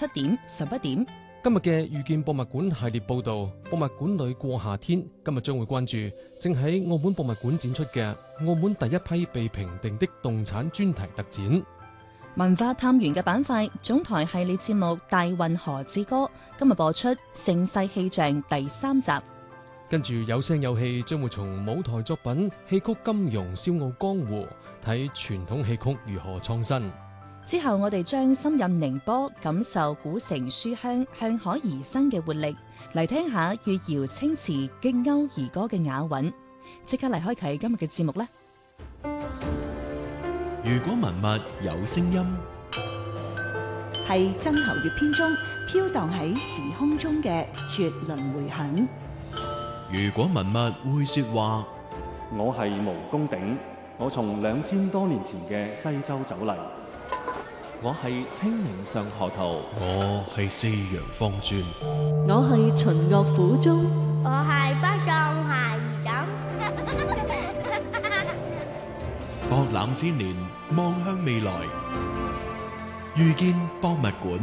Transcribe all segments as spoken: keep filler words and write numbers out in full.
七點、十一點。 今日嘅遇見博物館系列報道，博物館裏過夏天，今日將會關注正喺澳門博物館展出嘅澳門第一批被評定的動產專題特展。 文化探源嘅板塊，總台系列節目《大運河之歌》今日播出《盛世氣象》第三集。 跟住有聲有氣，將會從舞台作品戲曲金庸笑傲江湖睇傳統戲曲如何創新。 之後我哋將深入寧波，感受古城書香向海而生嘅活力，嚟聽下越謠青詞激歐兒歌嘅雅韻。即刻嚟開啟今日嘅節目啦！ 如果文物有聲音， 係曾侯乙編中飄蕩喺時空中嘅絕倫迴響。 如果文物會說話， 我係毛公鼎，我從兩千多年前嘅西周走嚟。 我係清明上河圖， 我係四羊方尊， 我係秦樂府中， 我係北宋孩兒枕。 博覽千年，望向未來，遇見博物館。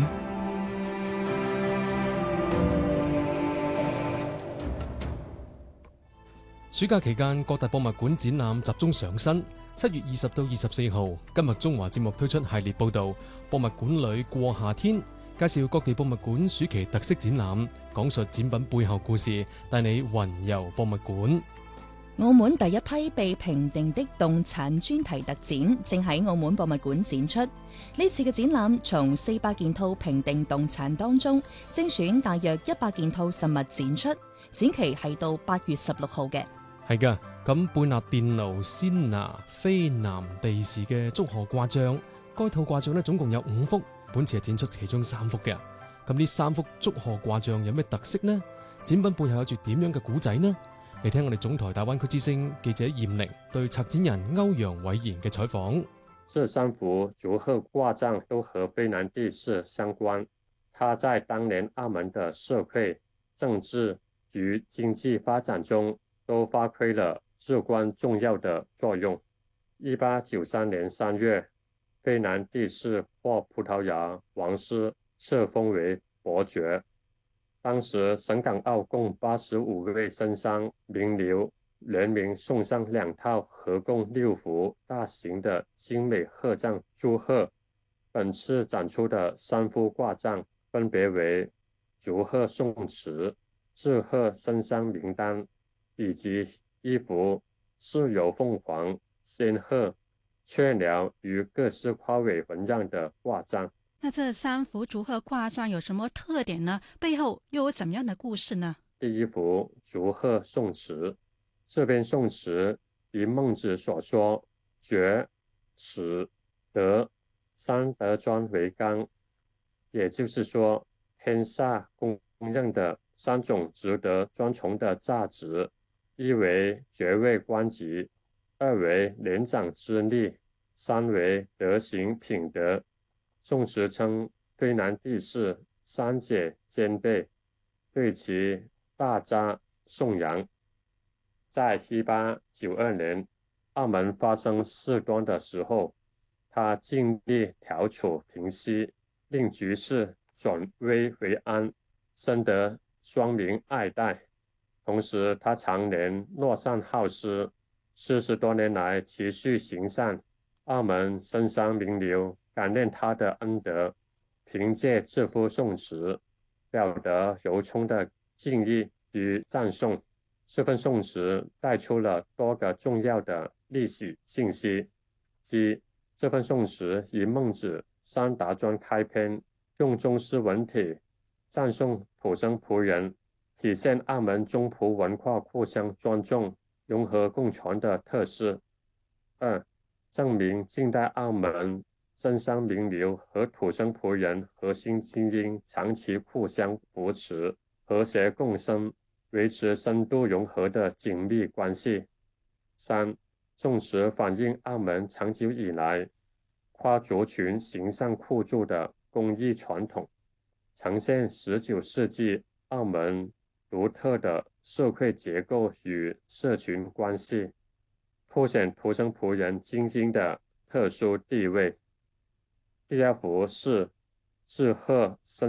暑假期間，各大博物館展覽集中上新。七月二十到二十四號，今日中華節目推出系列報道，博物館裏過夏天，介紹各地博物館暑期特色展覽，講述展品背後故事，帶你雲遊博物館。 澳門第一批被評定的動產專題特展正喺澳門博物館展出。呢次嘅展覽從四百件套評定動產當中精選大約一百件套實物展出，展期係到八月十六號嘅。 係噶，咁貝納殿奴仙拿非南地時嘅祝賀掛像，該套掛像呢總共有五幅，本次係展出其中三幅嘅。咁呢三幅祝賀掛像有咩特色呢？展品背後有住點樣嘅古仔呢？嚟聽我哋總台大灣區之聲記者嚴寧對策展人歐陽偉賢嘅採訪。 這三幅祝賀掛像都和非南帝釋相關，它在當年澳門的社會、政治與經濟發展中都發揮了至關重要的作用。一八九三年三月，非南帝釋獲葡萄牙王室冊封為伯爵。當時省港澳共八十五位紳商名流聯名送上兩套合共六幅大型的精美賀狀祝賀。本次展出的三幅掛像分別為祝賀宋詞、致賀紳商名單，以及一幅是由鳳凰、仙鶴、雀鳥與各式花卉紋樣的掛像。 那這三幅祝賀掛像有什麼特點呢？背後又有怎麼樣的故事呢？ 第一幅祝賀宋詞，這篇宋詞以孟子所說爵、恥、德三德莊為綱，也就是說天下公認的三種值得尊崇的價值，一為爵位官級，二為年長之力，三為德行品德。宋詞稱非南帝釋三者兼備，對其大加頌揚。在一八九二年澳門發生事端的時候，他盡力調處平息，令局勢轉危為安，深得雙民愛戴。同時他常年樂善好施，四十多年來持續行善，澳門紳商名流感念他的恩德，憑借這幅宋詞表達由衷的敬意與讚頌。這份宋詞帶出了多個重要的歷史信息。一，這份宋詞以孟子三達莊開篇，用中式文體讚頌土生葡人，體現澳門中葡文化互相尊重、融合共存的特色。二，證明近代澳門紳商名流和土生葡人核心精英長期互相扶持、和諧共生，維持深度融合的緊密關係。三，宋詞反映澳門長久以來跨族群行善互助的公益傳統，呈現十九世紀澳門獨特的社會結構與社群關係，凸顯土生葡人精英的特殊地位。第二幅是致賀紳